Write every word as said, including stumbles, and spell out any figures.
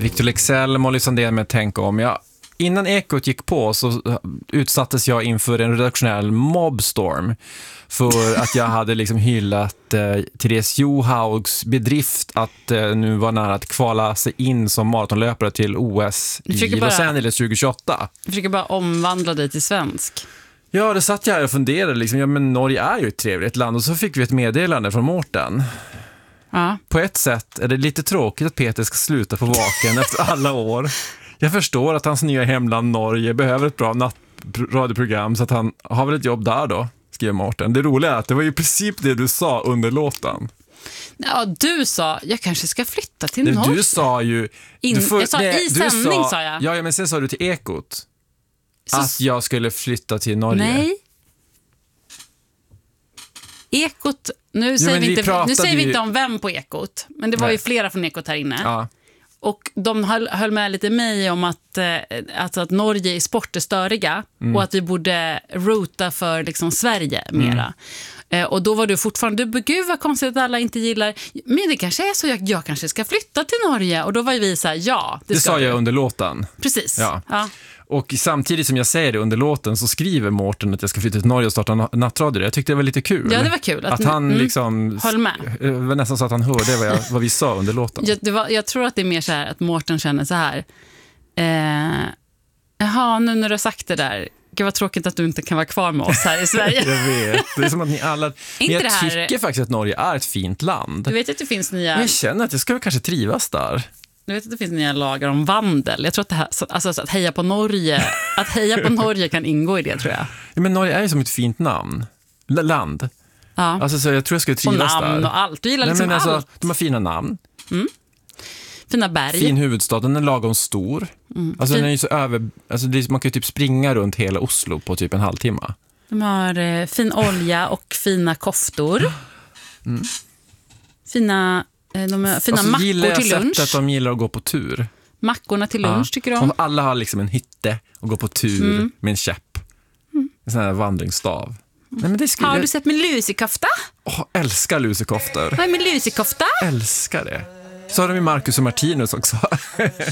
Victor Leksell, Molly Sandén med Tänk om. Jag, innan Ekot gick på så utsattes jag inför en redaktionell mobbstorm för att jag hade liksom hyllat eh, Therese Johaugs bedrift att eh, nu var nära att kvala sig in som maratonlöpare till O S i bara, Los Angeles tjugohundratjugoåtta. Jag försöker bara omvandla dig till svensk. Ja, det satt jag här och funderade. Liksom, ja, men Norge är ju ett trevligt land. Och så fick vi ett meddelande från Mårten. Ja. På ett sätt är det lite tråkigt att Peter ska sluta på Vaken efter alla år. Jag förstår att hans nya hemland Norge behöver ett bra nattradioprogram så att han har väl ett jobb där då, skriver Mårten. Det roliga är att det var ju i princip det du sa under låten. Ja, du sa, jag kanske ska flytta till det, Norge. Du sa ju... In, du får, jag sa nej, i sändning, sa, sa jag. Ja, men sen sa du till Ekot Så, att jag skulle flytta till Norge. Nej. Ekot, nu säger, vi, vi inte, nu säger vi ju... inte om vem på Ekot, men det var nej. ju flera från Ekot här inne. Ja. Och de höll, höll med lite mig om att, eh, alltså att Norge i sport är störiga mm. och att vi borde rota för liksom Sverige mera. Mm. Eh, och då var du fortfarande, du, gud vad konstigt att alla inte gillar, men det kanske är så, jag, jag kanske ska flytta till Norge. Och då var vi så här, ja. Det, det ska sa du. jag under låten. Precis, ja. ja. Och samtidigt som jag säger det under låten så skriver Mårten att jag ska flytta till Norge och starta nattradio. Jag tyckte det var lite kul. Ja, det var kul. Att, att han mm, liksom... höll med. Det var nästan så att han hörde vad, jag, vad vi sa under låten. Jag, det var, jag tror att det är mer så här att Mårten känner så här. Eh, jaha, nu när du har sagt det där. Gud vad tråkigt att du inte kan vara kvar med oss här i Sverige. Jag vet. Det är som att ni alla... Men jag här... tycker faktiskt att Norge är ett fint land. Du vet att det finns nya... Men jag känner att jag ska kanske trivas där. Du vet att det finns nya lagar om vandel. Jag tror att det här, alltså att heja på Norge, att heja på Norge kan ingå i det, tror jag. Ja, men Norge är ju som ett fint namn. L- land. Ja. Alltså så jag tror jag skulle trivas och namn där. Och allt. Du gillar Nej, liksom men alltså, allt. de har fina namn. Mm. Fina berg. Fin huvudstad, den är lagom stor. Mm. Alltså fin... den är ju så över, alltså det är, man kan ju typ springa runt hela Oslo på typ en halvtimme. De har eh, fin olja och fina koftor. Mm. Fina de har fina alltså, mackor gillar till lunch. Att de gillar att gå på tur. Mackorna till lunch ja. Tycker de. Och alla har liksom en hytte och går på tur mm. med en käpp. Mm. En sån här vandringsstav. Mm. Nej, men det skulle... Har du sett min lusekofta? Åh, oh, älskar lusekoftor. Vad är min lusekofta? Älskar det. Så har de ju Marcus och Martinus också.